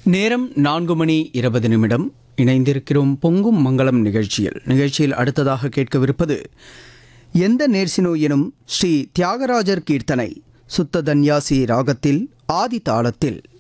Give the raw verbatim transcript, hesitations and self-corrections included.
நேரம் நான்கு மணி இருபது நிமிடம். இணைந்திருக்கிறோம் பொங்கும் மங்களம் நிகழ்ச்சியில். நிகழ்ச்சியில் அடுத்ததாக கேட்கவிருப்பது எந்த நேர்சினோ எனும் ஸ்ரீ தியாகராஜர் கீர்த்தனை சுத்த தன்யாசி ராகத்தில் ஆதி தாளத்தில்.